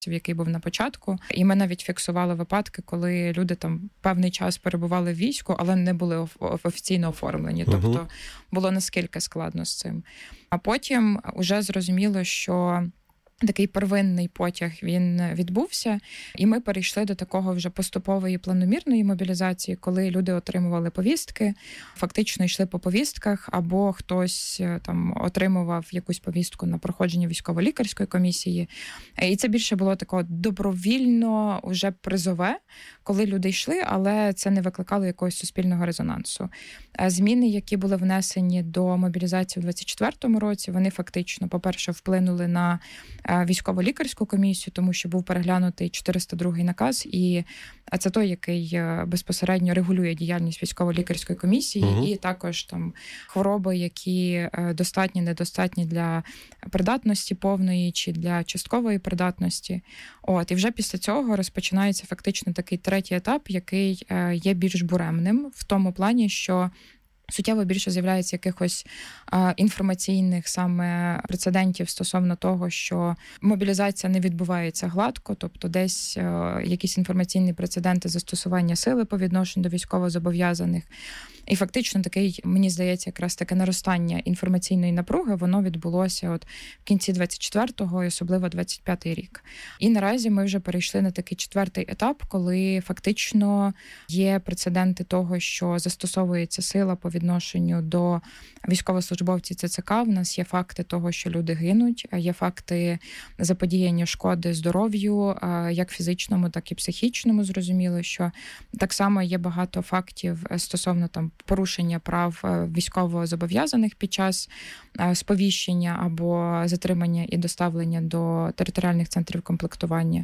який був на початку. І ми навіть фіксували випадки, коли люди там певний час перебували в війську, але не були офіційно оформлені. Тобто було наскільки складно з цим. А потім уже зрозуміло, що такий первинний потяг, він відбувся, і ми перейшли до такого вже поступової планомірної мобілізації, коли люди отримували повістки, фактично йшли по повістках, або хтось там отримував якусь повістку на проходження військово-лікарської комісії. І це більше було такого добровільно, уже призове, коли люди йшли, але це не викликало якогось суспільного резонансу. Зміни, які були внесені до мобілізації у 2024 році, вони фактично, по-перше, вплинули на військово-лікарську комісію, тому що був переглянутий 402-й наказ, і це той, який безпосередньо регулює діяльність військово-лікарської комісії, і також там хвороби, які достатні, недостатні для придатності повної чи для часткової придатності. І вже після цього розпочинається фактично такий третій етап, який є більш буремним в тому плані, що суттєво більше з'являється якихось інформаційних саме прецедентів стосовно того, що мобілізація не відбувається гладко, тобто десь якісь інформаційні прецеденти застосування сили по відношенню до військовозобов'язаних. І фактично такий, мені здається, якраз таке наростання інформаційної напруги, воно відбулося от в кінці 24-го і особливо 25-й рік. І наразі ми вже перейшли на такий четвертий етап, коли фактично є прецеденти того, що застосовується сила по відношенню до військовослужбовців ЦЦК. В нас є факти того, що люди гинуть, є факти заподіяння шкоди здоров'ю, як фізичному, так і психічному. Зрозуміло, що так само є багато фактів стосовно там порушення прав військовозобов'язаних під час сповіщення або затримання і доставлення до територіальних центрів комплектування.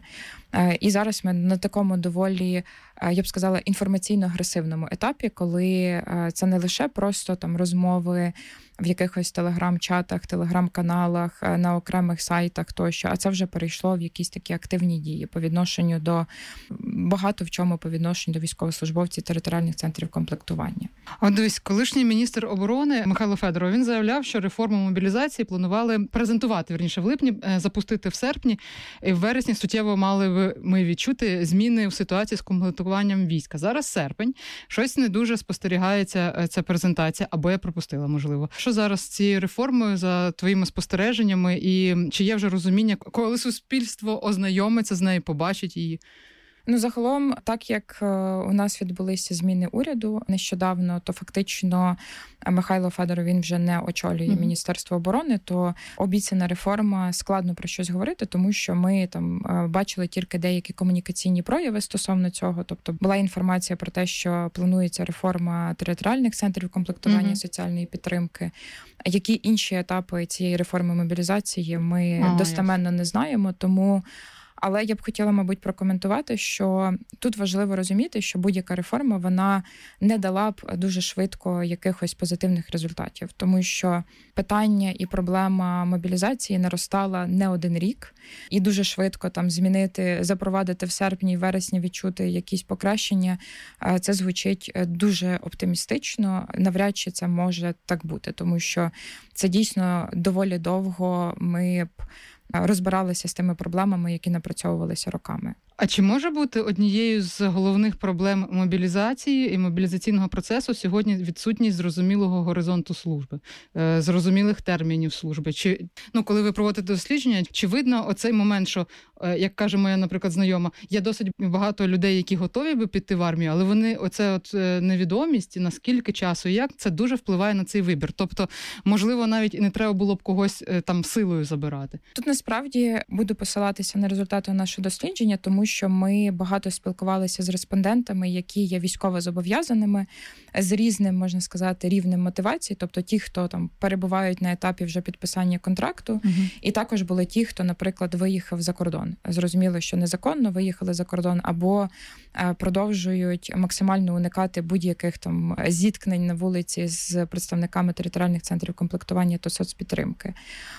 І зараз ми на такому доволі, я б сказала, інформаційно-агресивному етапі, коли це не лише просто там розмови в якихось телеграм-чатах, телеграм-каналах, на окремих сайтах тощо, а це вже перейшло в якісь такі активні дії по відношенню до багато в чому по відношенню до військовослужбовців територіальних центрів комплектування. А дивись, колишній міністр оборони Михайло Федоров, він заявляв, що реформу мобілізації планували презентувати, вірніше, в липні, запустити в серпні, і в вересні суттєво мали би ми відчути зміни в ситуації з комплектуванням війська. Зараз серпень, щось не дуже спостерігається ця презентація, або я пропустила, можливо. Що зараз з цією реформою, за твоїми спостереженнями, і чи є вже розуміння, коли суспільство ознайомиться з нею, побачить її? Загалом, так як у нас відбулися зміни уряду нещодавно, то фактично Михайло Федоров, він вже не очолює Міністерство оборони, то обіцяна реформа, складно про щось говорити, тому що ми там бачили тільки деякі комунікаційні прояви стосовно цього. Тобто була інформація про те, що планується реформа територіальних центрів комплектування соціальної підтримки. Які інші етапи цієї реформи мобілізації ми достеменно не знаємо, тому... Але я б хотіла, мабуть, прокоментувати, що тут важливо розуміти, що будь-яка реформа, вона не дала б дуже швидко якихось позитивних результатів, тому що питання і проблема мобілізації наростала не один рік, і дуже швидко там змінити, запровадити в серпні і вересні, відчути якісь покращення, це звучить дуже оптимістично, навряд чи це може так бути, тому що це дійсно доволі довго ми б розбиралися з тими проблемами, які напрацьовувалися роками. А чи може бути однією з головних проблем мобілізації і мобілізаційного процесу сьогодні відсутність зрозумілого горизонту служби, зрозумілих термінів служби? Чи, коли ви проводите дослідження, чи видно оцей момент, що, як каже моя, наприклад, знайома, є досить багато людей, які готові би піти в армію, але вони, оце невідомість, наскільки часу і як, це дуже впливає на цей вибір. Тобто, можливо, навіть і не треба було б когось там силою забирати. Тут насправді буду посилатися на результати нашого дослідження, тому що ми багато спілкувалися з респондентами, які є військовозобов'язаними, з різним, можна сказати, рівнем мотивації, тобто ті, хто там перебувають на етапі вже підписання контракту, і також були ті, хто, наприклад, виїхав за кордон. Зрозуміло, що незаконно виїхали за кордон, або продовжують максимально уникати будь-яких там зіткнень на вулиці з представниками територіальних центрів комплектування та соцпідтримки.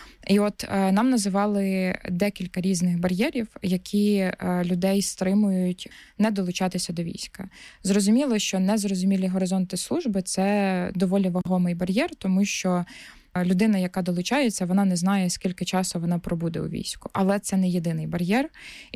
І от нам називали декілька різних бар'єрів, які людей стримують не долучатися до війська. Зрозуміло, що незрозумілі горизонти служби – це доволі вагомий бар'єр, тому що людина, яка долучається, вона не знає, скільки часу вона пробуде у війську. Але це не єдиний бар'єр.